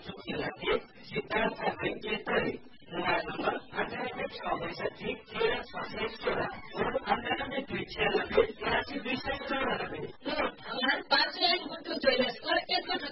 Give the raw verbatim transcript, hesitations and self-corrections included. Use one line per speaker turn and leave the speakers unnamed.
Sucilatif, citat Agricultori, la nomor ada di Sulawesi Kira Sosial Sura, Ur Anda di Twitch Lebih